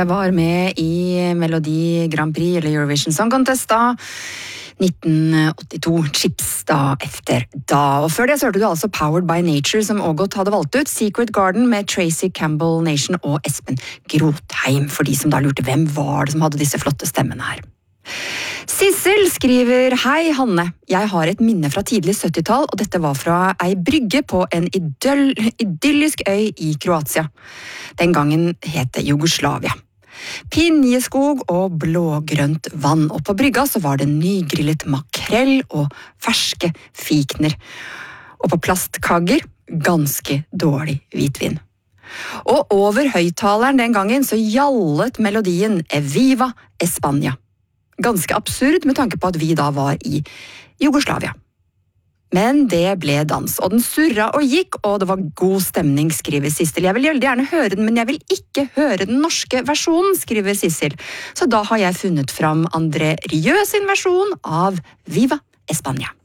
Jeg var med i Melodi Grand Prix eller Eurovision Song Contest da 1982, Chips da efter da. Og før det så hørte du altså Powered by Nature som Ågot hadde valgt ut, Secret Garden med Tracy Campbell Nation og Espen Grotheim, for de som da lurte hvem var det som hadde disse flotte stemmene her. Sissel skriver: Hei Hanne, jeg har et minne fra tidlig 70-tall, og dette var fra ei brygge på en idyllisk øy i Kroatia. Den gangen het det Jugoslavia. Pinjeskog og blågrønt vann, og på brygga så var det nygrillet makrell og ferske fikner. Og på plastkagger ganske dårlig hvitvin. Og over høyttaleren den gangen så gjallet melodien Viva España. Ganske absurd med tanke på at vi da var i Jugoslavia. Men det ble dans, og den surra og gikk, og det var god stemning, skriver Sissel. Jeg vil veldig gjerne høre den, men jeg vil ikke høre den norske versjonen, skriver Sissel. Så da har jeg funnet fram André Rieu sin versjon av Viva España.